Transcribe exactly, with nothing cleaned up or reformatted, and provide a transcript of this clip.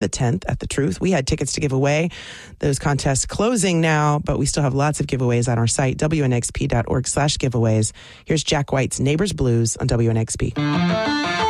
the tenth at the Truth. We had tickets to give away. Those contests closing now, but we still have lots of giveaways on our site, W N X P dot org slash giveaways. Here's Jack White's Neighbors Blues on W N X P.